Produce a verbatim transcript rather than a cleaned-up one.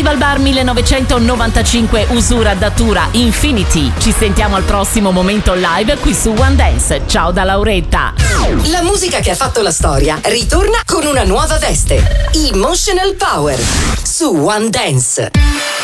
Festival Bar millenovecentonovantacinque Usura Datura Infinity. Ci sentiamo al prossimo momento live qui su One Dance. Ciao da Lauretta. La musica che ha fatto la storia ritorna con una nuova veste. Emotional Power su One Dance.